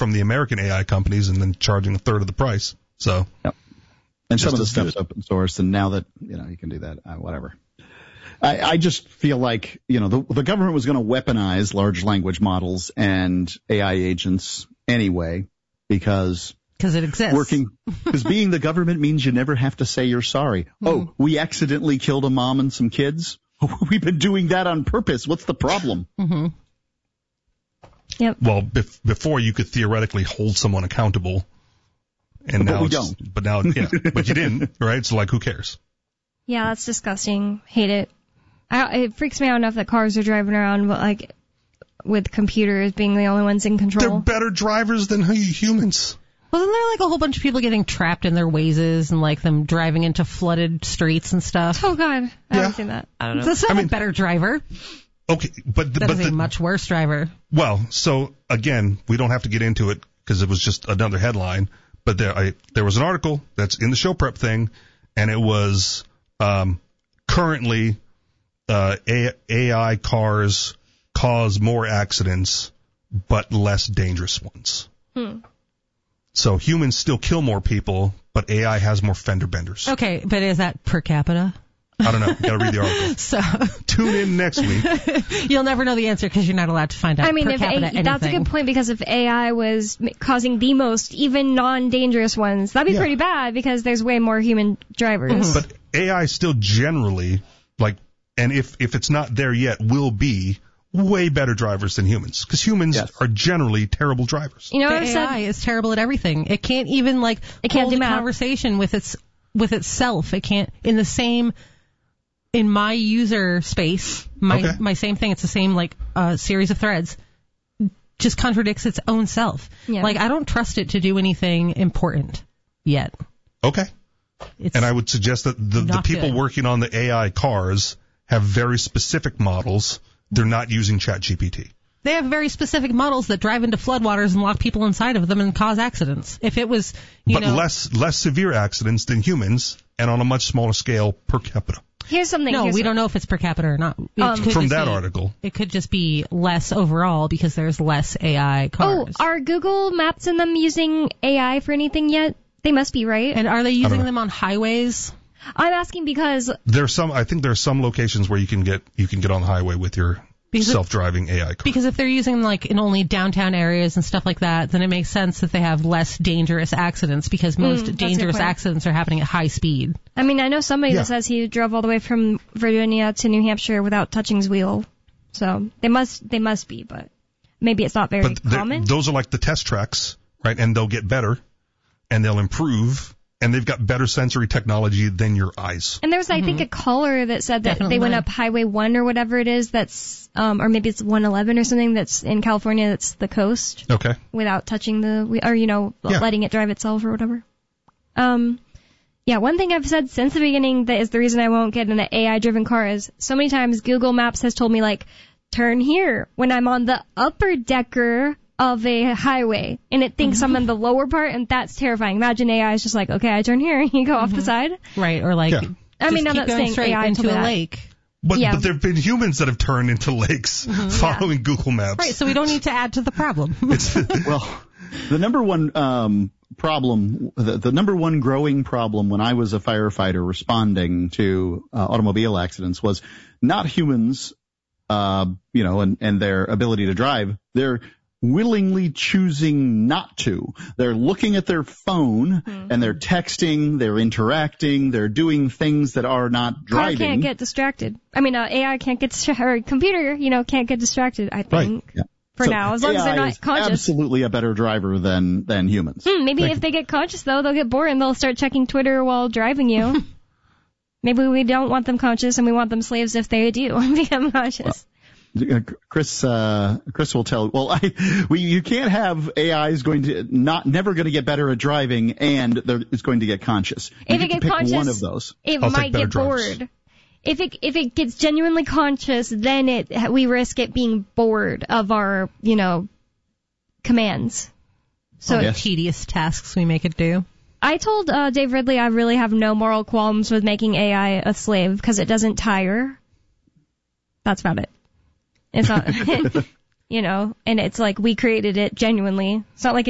from the American AI companies and then charging a third of the price. So, yep. And some of the stuff's open source, and now that you can do that, whatever. I just feel like the government was going to weaponize large language models and AI agents anyway because it exists. Because being the government means you never have to say you're sorry. Oh, we accidentally killed a mom and some kids. We've been doing that on purpose. What's the problem? Mm-hmm. Yep. Well, before you could theoretically hold someone accountable. And but now we don't. But now, yeah, but you didn't, right? So, who cares? Yeah, that's disgusting. Hate it. It freaks me out enough that cars are driving around, with computers being the only ones in control. They're better drivers than humans. Well, then there are a whole bunch of people getting trapped in their Wazes and them driving into flooded streets and stuff. Oh God, I haven't seen that. I don't know. That's not a better driver. Okay, but that is a much worse driver. Well, so again, we don't have to get into it because it was just another headline. But there was an article that's in the show prep thing, and it was currently AI cars cause more accidents, but less dangerous ones. So humans still kill more people, but AI has more fender benders. Okay, but is that per capita? I don't know. You gotta read the article. So tune in next week. You'll never know the answer because you're not allowed to find out. I mean, per capita anything. That's a good point because if AI was causing the most, even non-dangerous ones, that'd be pretty bad because there's way more human drivers. Mm-hmm. But AI still generally, and if it's not there yet, will be way better drivers than humans because humans are generally terrible drivers. AI is terrible at everything. It can't even it can't hold a conversation with itself. It can't in my user space, my same thing. It's the same series of threads. Just contradicts its own self. Yeah. I don't trust it to do anything important yet. Okay. And I would suggest that the people working on the AI cars have very specific models. They're not using ChatGPT. They have very specific models that drive into floodwaters and lock people inside of them and cause accidents. If it was, less severe accidents than humans and on a much smaller scale per capita. Here's something. No, we don't know if it's per capita or not. From that article. It could just be less overall because there's less AI cars. Oh, are Google Maps and them using AI for anything yet? They must be, right? And are they using them on highways? I'm asking because I think there are some locations where you can get on the highway with your self-driving AI car. Because if they're using in only downtown areas and stuff like that, then it makes sense that they have less dangerous accidents because most dangerous accidents are happening at high speed. I mean, I know somebody that says he drove all the way from Virginia to New Hampshire without touching his wheel. So they must be, but maybe it's not very common. Those are the test tracks, right? And they'll get better and they'll improve. And they've got better sensory technology than your eyes. And there was, I think, a caller that said that they went up Highway 1 or whatever it is that's, or maybe it's 111 or something that's in California that's the coast. Okay. Without touching letting it drive itself or whatever. One thing I've said since the beginning that is the reason I won't get in an AI-driven car is so many times Google Maps has told me, turn here when I'm on the upper decker of a highway, and it thinks I'm in the lower part, and that's terrifying. Imagine AI is just okay, I turn here, and you go off the side. Right, or I mean, I'm not saying AI into a lake. But there have been humans that have turned into lakes following Google Maps. Right, so we don't need to add to the problem. Well, the number one problem, the number one growing problem when I was a firefighter responding to automobile accidents was not humans, and their ability to drive. They're willingly choosing not to. They're looking at their phone and they're texting, they're interacting, they're doing things that are not driving. Car can't get distracted. I mean, AI can't get distracted, or computer, can't get distracted, I think. Right. Yeah. For now, as long as they're not conscious. Absolutely a better driver than humans. Maybe if they get conscious, though, they'll get bored and they'll start checking Twitter while driving you. Maybe we don't want them conscious and we want them slaves if they do become conscious. Chris will tell. Well, you can't have AI is going to never going to get better at driving, and it's going to get conscious. If it gets conscious, one of those. It might get bored. If it gets genuinely conscious, then we risk it being bored of our commands. So tedious tasks we make it do. I told Dave Ridley I really have no moral qualms with making AI a slave because it doesn't tire. That's about it. It's not, and it's we created it genuinely. It's not like